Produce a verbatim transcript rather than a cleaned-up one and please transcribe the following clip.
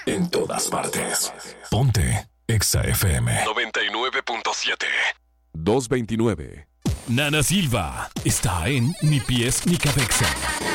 en todas partes. Ponte Exa F M noventa y nueve punto siete. doscientos veintinueve. Nana Silva está en Ni Pies Ni Cabeza.